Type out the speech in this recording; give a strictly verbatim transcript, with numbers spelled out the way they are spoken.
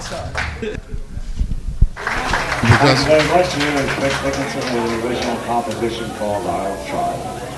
Thank you very much. You were listening to the original composition called I'll Try.